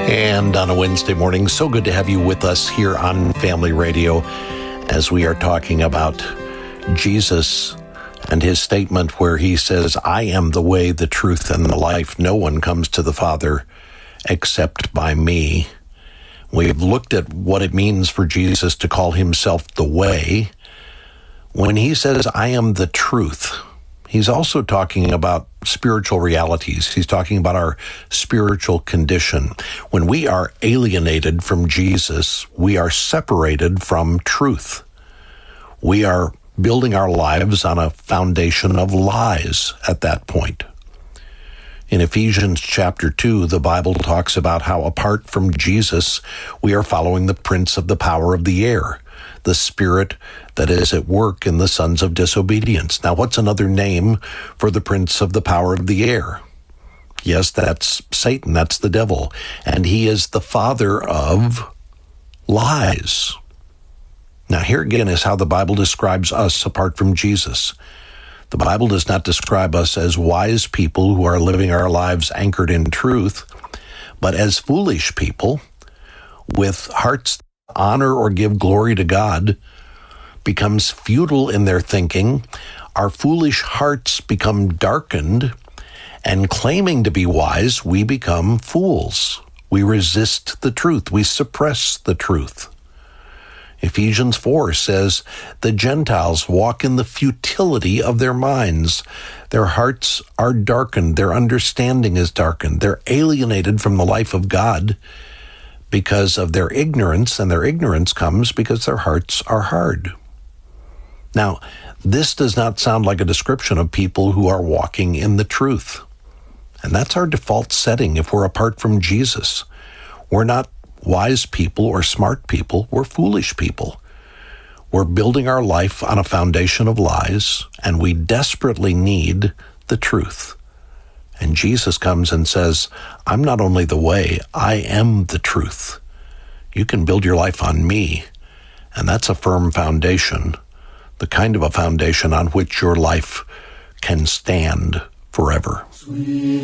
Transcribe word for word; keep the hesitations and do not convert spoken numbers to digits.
And on a Wednesday morning, so good to have you with us here on Family Radio as we are talking about Jesus and his statement where he says, I am the way, the truth, and the life. No one comes to the Father except by me. We've looked at what it means for Jesus to call himself the way. When he says, I am the truth, he's also talking about spiritual realities. He's talking about our spiritual condition. When we are alienated from Jesus, we are separated from truth. We are building our lives on a foundation of lies at that point. In Ephesians chapter two, the Bible talks about how apart from Jesus, we are following the prince of the power of the air, the spirit that is at work in the sons of disobedience. Now, what's another name for the prince of the power of the air? Yes, that's Satan, that's the devil, and he is the father of lies. Now, here again is how the Bible describes us apart from Jesus. The Bible does not describe us as wise people who are living our lives anchored in truth, but as foolish people with hearts that honor or give glory to God becomes futile in their thinking. Our foolish hearts become darkened, and claiming to be wise, we become fools. We resist the truth. We suppress the truth. Ephesians four says, the Gentiles walk in the futility of their minds. Their hearts are darkened. Their understanding is darkened. They're alienated from the life of God because of their ignorance, and their ignorance comes because their hearts are hard. Now, this does not sound like a description of people who are walking in the truth. And that's our default setting if we're apart from Jesus. We're not wise people or smart people, we're foolish people. We're building our life on a foundation of lies, and we desperately need the truth. And Jesus comes and says, I'm not only the way, I am the truth. You can build your life on me, and that's a firm foundation, the kind of a foundation on which your life can stand forever. Sweet